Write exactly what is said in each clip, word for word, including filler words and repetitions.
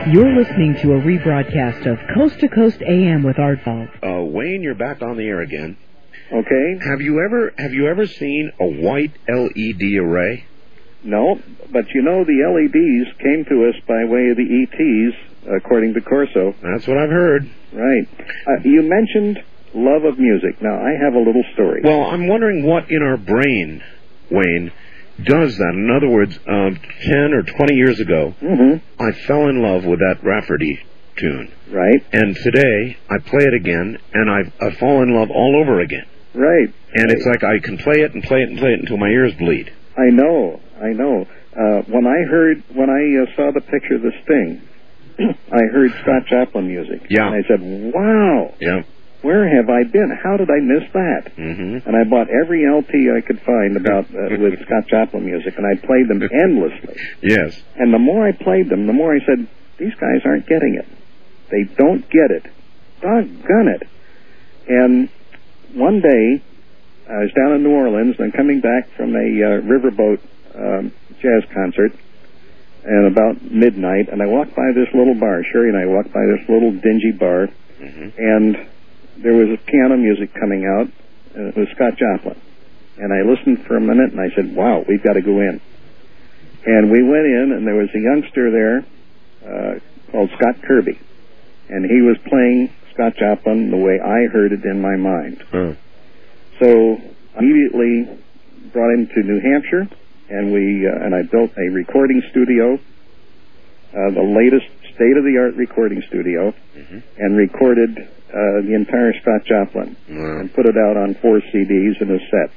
You're listening to a rebroadcast of Coast to Coast A M with Art Ball. Uh, Wayne, you're back on the air again. Okay. Have you ever have you ever seen a white L E D array? No, but you know the L E Ds came to us by way of the E Ts, according to Corso. That's what I've heard. Right. Uh, you mentioned love of music. Now, I have a little story. Well, I'm wondering what in our brain, Wayne, does that. In other words, um, ten or twenty years ago, mm-hmm. I fell in love with that Rafferty tune. Right. And today, I play it again, and I I fall in love all over again. Right. And right. it's like I can play it and play it and play it until my ears bleed. I know, I know. Uh, when I heard, when I uh, saw the picture of the Sting, I heard Scott Joplin music. Yeah. And I said, wow. Yeah. Where have I been? How did I miss that? Mm-hmm. And I bought every L P I could find about uh, with Scott Joplin music, and I played them endlessly. Yes. And the more I played them, the more I said, these guys aren't getting it. They don't get it. Doggone it. And one day, I was down in New Orleans, and I'm coming back from a uh, riverboat um, jazz concert, and about midnight, and I walked by this little bar. Sherry and I walked by this little dingy bar, mm-hmm. and there was piano music coming out. Uh, it was Scott Joplin. And I listened for a minute, and I said, wow, we've got to go in. And we went in, and there was a youngster there uh, called Scott Kirby. And he was playing Scott Joplin the way I heard it in my mind. Huh. So I immediately brought him to New Hampshire, and we uh, and I built a recording studio, uh, the latest state-of-the-art recording studio, mm-hmm. and recorded uh, the entire Scott Joplin, wow. and put it out on four C Ds in a set.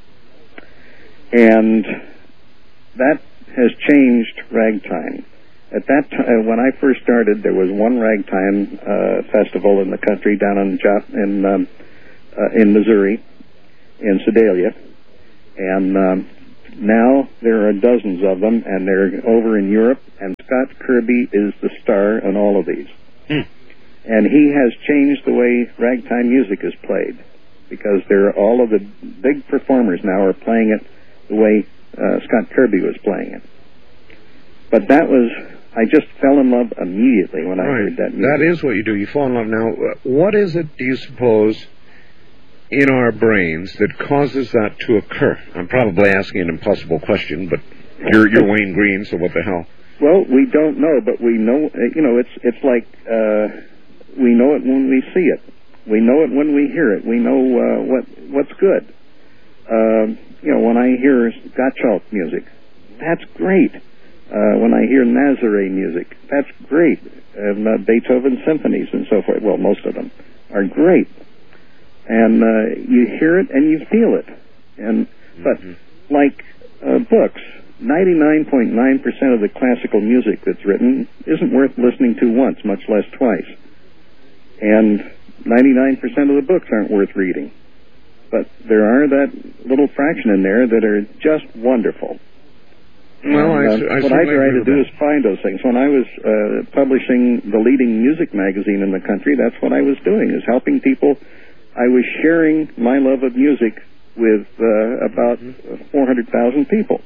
And that has changed ragtime. At that time, when I first started, there was one ragtime uh, festival in the country down in jo- in um, uh, in Missouri, in Sedalia, and um, now there are dozens of them, and they're over in Europe, and Scott Kirby is the star in all of these. Hmm. And he has changed the way ragtime music is played, because there are all of the big performers now are playing it the way uh, Scott Kirby was playing it. But that was, I just fell in love immediately when I right. heard that music. That is what you do. You fall in love. Now, what is it, do you suppose, in our brains that causes that to occur? I'm probably asking an impossible question, but you're, you're Wayne Green, so what the hell? Well, we don't know, but we know, you know, it's it's like uh, we know it when we see it. We know it when we hear it. We know uh, what what's good. Uh, you know, when I hear Gottschalk music, that's great. Uh, when I hear Nazaré music, that's great. And uh, Beethoven symphonies and so forth, well, most of them are great. And uh, you hear it and you feel it. And but mm-hmm. like uh, books, ninety-nine point nine percent of the classical music that's written isn't worth listening to once, much less twice. And ninety-nine percent of the books aren't worth reading. But there are that little fraction in there that are just wonderful. Well, and, uh, I, I what I try to do that. is find those things. When I was uh, publishing the leading music magazine in the country, that's what I was doing, is helping people. I was sharing my love of music with uh, about four hundred thousand people.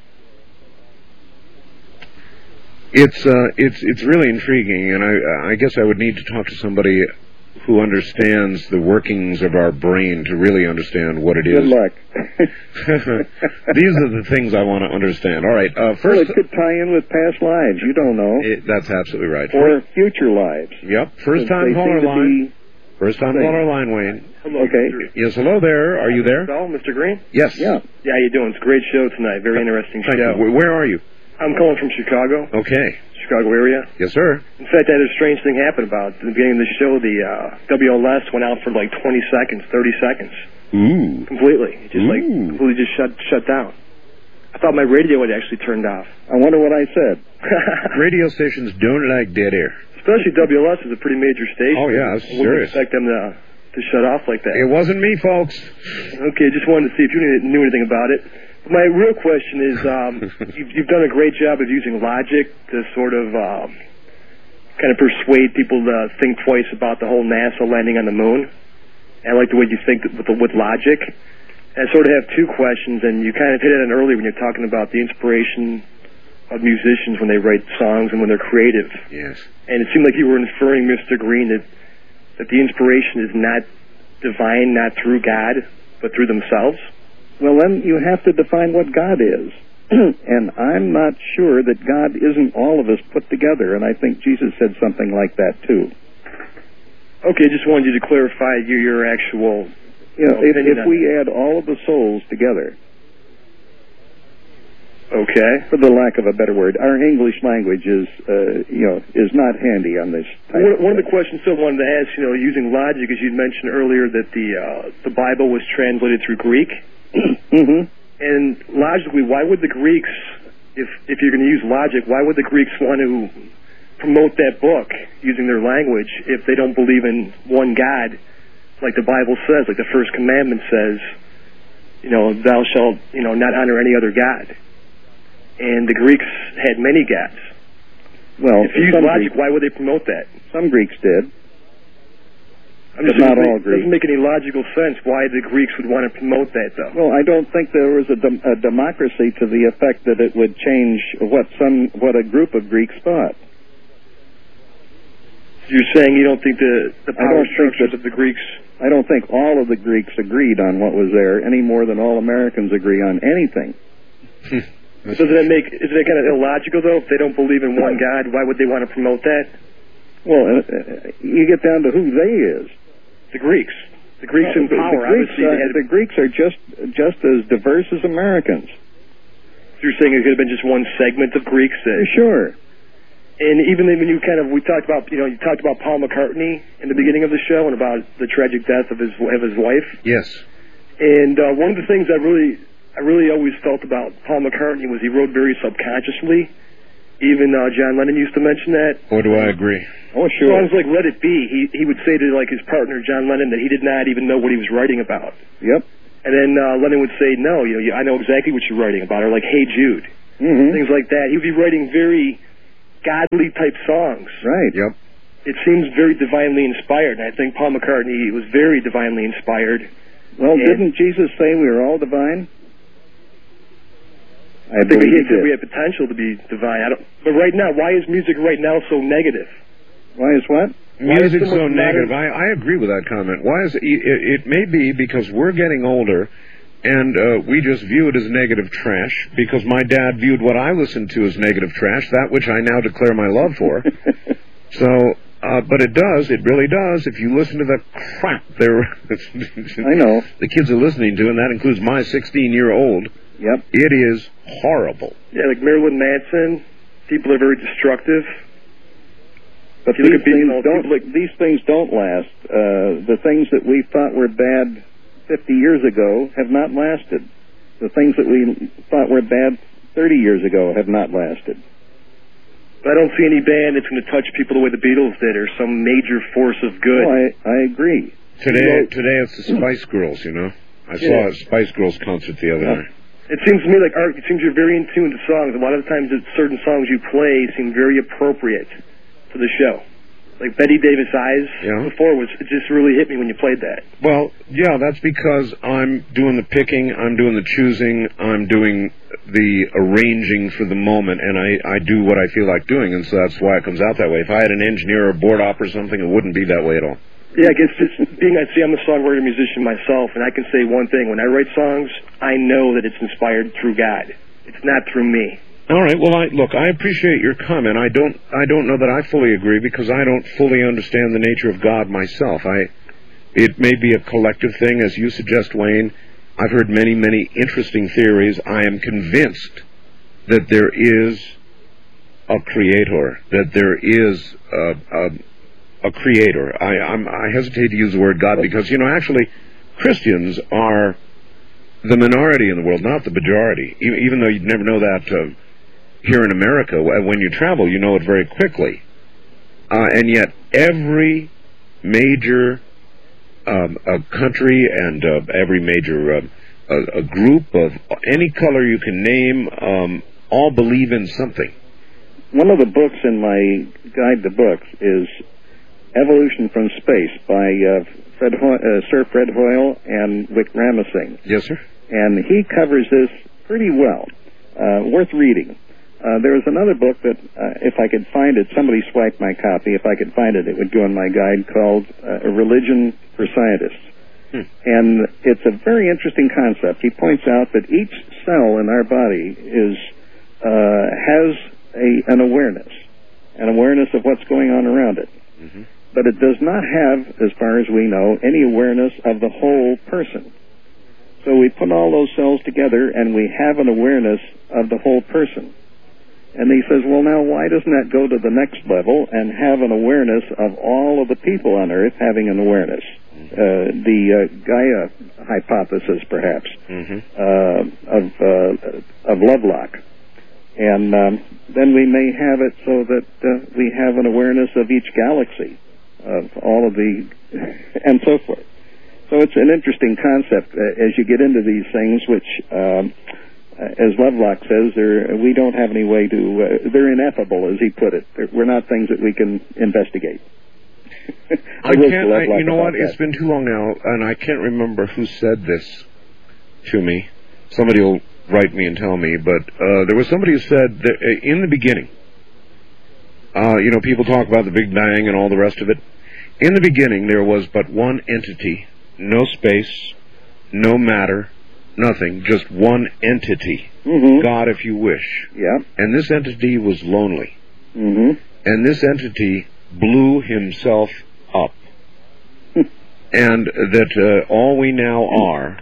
It's uh, it's it's really intriguing, and I I guess I would need to talk to somebody who understands the workings of our brain to really understand what it is. Good luck. These are the things I want to understand. All right, uh, first... Well, it could tie in with past lives. You don't know. It, that's absolutely right. Or first, future lives. Yep. First time caller line. First time caller line, Wayne. Hello. Okay. Mister Yes, hello there. Are you there? Hello, Mister Green? Yes. Yeah. Yeah, how you doing? It's a great show tonight. Very interesting Thank show. you. Where are you? I'm calling from Chicago. Okay. Chicago area. Yes, sir. In fact, I had a strange thing happen about at the beginning of the show. The uh, W L S went out for like twenty seconds, thirty seconds. Ooh. Completely. It just Ooh. like completely just shut shut down. I thought my radio had actually turned off. I wonder what I said. Radio stations don't like dead air. Especially W L S is a pretty major station. Oh, yeah, that's I wouldn't serious. expect them to, to shut off like that. It wasn't me, folks. Okay, just wanted to see if you knew, knew anything about it. My real question is, um, you've, you've done a great job of using logic to sort of um, kind of persuade people to think twice about the whole NASA landing on the moon. And I like the way you think with, the, with logic. And I sort of have two questions, and you kind of hit it on earlier when you're talking about the inspiration of musicians when they write songs and when they're creative. Yes. And it seemed like you were inferring, Mister Green, that, that the inspiration is not divine, not through God, but through themselves. Well, then you have to define what God is. And I'm not sure that God isn't all of us put together, and I think Jesus said something like that, too. Okay, just wanted you to clarify your, your actual... You know, if, if we add all of the souls together... Okay. For the lack of a better word, our English language is, uh, you know, is not handy on this type One, of one of the questions I wanted to ask, you know, using logic, as you mentioned earlier, that the uh, the Bible was translated through Greek. Mm-hmm. And logically, why would the Greeks, if if you're going to use logic, why would the Greeks want to promote that book using their language if they don't believe in one God, like the Bible says, like the first commandment says, you know, thou shalt, you know, not honor any other God. And the Greeks had many gods. Well, if you use logic, Greeks, why would they promote that? Some Greeks did. I'm But just not saying, all it Greeks. doesn't make any logical sense why the Greeks would want to promote that, though. Well, I don't think there was a, dem- a democracy to the effect that it would change what some what a group of Greeks thought. So you're saying you don't think the, the I power don't think structures that- of the Greeks... I don't think all of the Greeks agreed on what was there any more than all Americans agree on anything. Doesn't that make... Isn't that kind of illogical, though? If they don't believe in one God, why would they want to promote that? Well, uh, you get down to who they is. The Greeks. The Greeks Uh, in the, power, the Greeks, obviously. uh, They had, the Greeks are just just as diverse as Americans. you're saying it could have been just one segment of Greeks that... Sure. And even when you kind of, we talked about, you know, you talked about Paul McCartney in the beginning of the show and about the tragic death of his of his wife. Yes. And uh, one of the things I really, I really always felt about Paul McCartney was he wrote very subconsciously. Even uh, John Lennon used to mention that. Or do I agree? Oh, sure. Songs like "Let It Be," he he would say to like his partner John Lennon that he did not even know what he was writing about. Yep. And then uh, Lennon would say, "No, you know, I know exactly what you're writing about," or like "Hey Jude," Mm-hmm. things like that. He would be writing very godly type songs. Right. Yep. It seems very divinely inspired, and I think Paul McCartney was very divinely inspired. Well, And- didn't Jesus say we are all divine? I I think believe he he said we did. have potential to be divine. I don't, but right now, why is music right now so negative? Why is what? Why is Music's so so much negative. modern- I, I agree with that comment. Why is it, it? It may be because we're getting older, and uh, we just view it as negative trash. Because my dad viewed what I listened to as negative trash, that which I now declare my love for. So, uh, but it does. It really does. If you listen to the crap they're, I know. the kids are listening to, and that includes my sixteen-year-old. Yep. It is horrible. Yeah, like Marilyn Manson. People are very destructive. But If you look these at people, things don't. people like- These things don't last. Uh, the things that we thought were bad fifty years ago have not lasted. The things that we thought were bad thirty years ago have not lasted. But I don't see any band that's going to touch people the way the Beatles did, or some major force of good. Oh, I I agree. Today, Well- today it's the Spice Girls. You know, I Yeah. saw a Spice Girls concert the other Yeah. night. It seems to me like Art. It seems you're very in tune to songs. A lot of the times, that certain songs you play seem very appropriate to the show. Like Betty Davis' "Eyes" Yeah. before was it just really hit me when you played that. Well, yeah, that's because I'm doing the picking, I'm doing the choosing, I'm doing the arranging for the moment, and I, I do what I feel like doing, and so that's why it comes out that way. If I had an engineer or a board op or something, it wouldn't be that way at all. Yeah, I guess just being, I see I'm a songwriter musician myself, and I can say one thing. When I write songs, I know that it's inspired through God. It's not through me. All right, well, I, look, I appreciate your comment. I don't I don't know that I fully agree because I don't fully understand the nature of God myself. I It may be a collective thing, as you suggest, Wayne. I've heard many, many interesting theories. I am convinced that there is a creator, that there is a... a A creator. I I'm, I hesitate to use the word God because, you know, actually, Christians are the minority in the world, not the majority. E- even though you'd never know that uh, here in America, when you travel, you know it very quickly. Uh, and yet, every major um, a country and uh, every major uh, a, a group of any color you can name, um, all believe in something. One of the books in my guide to books is Evolution from Space by uh, Fred Ho- uh, Sir Fred Hoyle and Wick Ramesing. Yes, sir. And he covers this pretty well. Uh, worth reading. Uh, there was another book that, uh, if I could find it, somebody swiped my copy. If I could find it, it would go in my guide, called uh, A Religion for Scientists. Hmm. And it's a very interesting concept. He points out that each cell in our body is uh, has a, an awareness, an awareness of what's going on around it. Mm-hmm. But it does not have, as far as we know, any awareness of the whole person. So we put all those cells together and we have an awareness of the whole person. And he says, well, now why doesn't that go to the next level and have an awareness of all of the people on Earth having an awareness? Uh, the uh, Gaia hypothesis, perhaps, mm-hmm. uh, of uh, of Lovelock. And um, then we may have it so that uh, we have an awareness of each galaxy, of all of the, and so forth. So it's an interesting concept uh, as you get into these things, which, um, as Lovelock says, they're, we don't have any way to, uh, they're ineffable, as he put it. They're, we're not things that we can investigate. I can't, I, you know what, that. It's been too long now, and I can't remember who said this to me. Somebody will write me and tell me, but uh, there was somebody who said that uh, in the beginning, uh, you know, people talk about the Big Bang and all the rest of it. In the beginning, there was but one entity, no space, no matter, nothing, just one entity. Mm-hmm. God, if you wish. Yeah. And this entity was lonely. Mm-hmm. And this entity blew himself up. And that uh, all we now are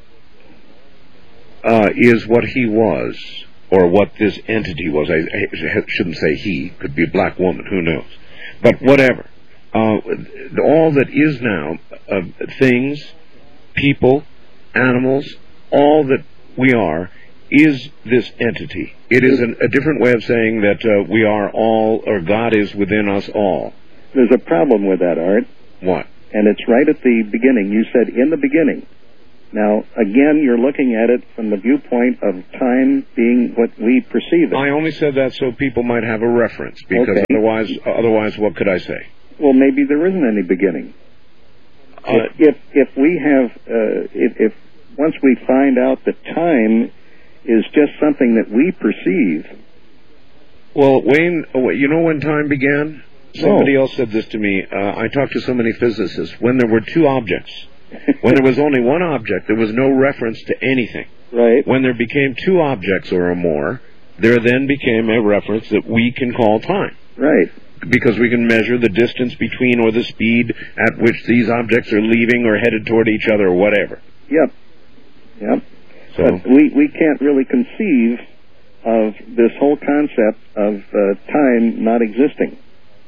uh, is what he was, or what this entity was. I, I shouldn't say he, could be a black woman, who knows. But whatever. Uh, all that is now, uh, things, people, animals, all that we are, is this entity. It is an, a different way of saying that uh, we are all, or God is within us all. There's a problem with that, Art. What? And it's right at the beginning. You said in the beginning. Now, again, you're looking at it from the viewpoint of time being what we perceive it. I only said that so people might have a reference, because okay. otherwise, otherwise, what could I say? Well, maybe there isn't any beginning. Uh, if, if if we have, uh, if, if once we find out that time is just something that we perceive. Well, Wayne, you know when time began? Somebody oh. else said this to me. Uh, I talked to so many physicists. When there were two objects, when there was only one object, there was no reference to anything. Right. When there became two objects or more, there then became a reference that we can call time. Right. Because we can measure the distance between, or the speed at which these objects are leaving or headed toward each other or whatever. Yep. Yep. So but we, we can't really conceive of this whole concept of uh, time not existing.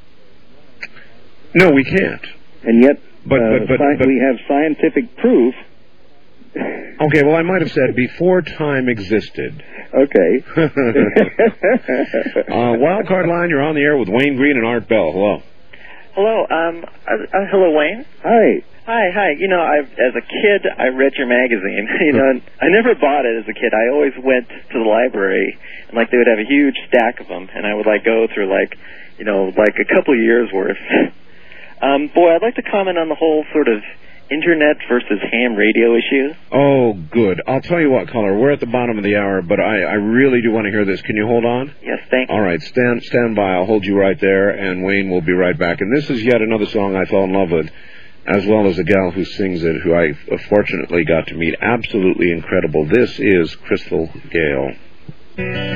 No, we can't. And yet, but, uh, but, but, sci- but, we have scientific proof. Okay, well, I might have said before time existed. Okay. uh, Wildcard Line, you're on the air with Wayne Green and Art Bell. Hello. Hello. Um. Uh, uh, hello, Wayne. Hi. Hi, hi. You know, I've, as a kid, I read your magazine. You know, and I never bought it as a kid. I always went to the library, and like they would have a huge stack of them, and I would like go through like, you know, like a couple of years worth. um, boy, I'd like to comment on the whole sort of internet versus ham radio issue. Oh, good. I'll tell you what, caller, we're at the bottom of the hour, but I, I really do want to hear this. Can you hold on? Yes, thank you. All right, stand stand by. I'll hold you right there, and Wayne will be right back. And this is yet another song I fell in love with, as well as a gal who sings it, who I fortunately got to meet. Absolutely incredible. This is Crystal Gayle.